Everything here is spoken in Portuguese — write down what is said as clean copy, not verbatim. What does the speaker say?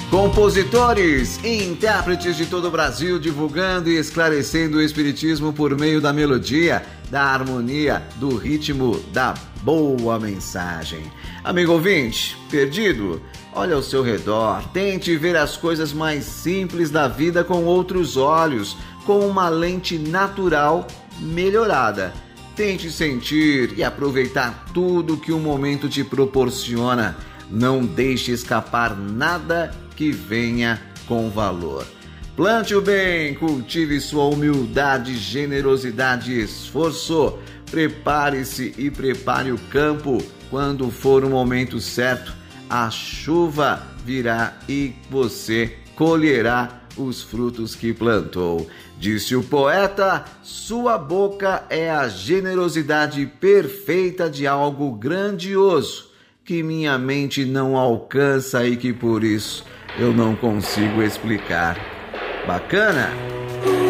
Compositores e intérpretes de todo o Brasil divulgando e esclarecendo o espiritismo por meio da melodia, da harmonia, do ritmo, da boa mensagem. Amigo ouvinte, perdido? Olha ao seu redor, tente ver as coisas mais simples da vida com outros olhos, com uma lente natural melhorada. Tente sentir e aproveitar tudo que o momento te proporciona. Não deixe escapar nada que venha com valor. Plante o bem, cultive sua humildade, generosidade e esforço. Prepare-se e prepare o campo. Quando for o momento certo, a chuva virá e você colherá os frutos que plantou. Disse o poeta, sua boca é a generosidade perfeita de algo grandioso que minha mente não alcança e que por isso eu não consigo explicar. Bacana?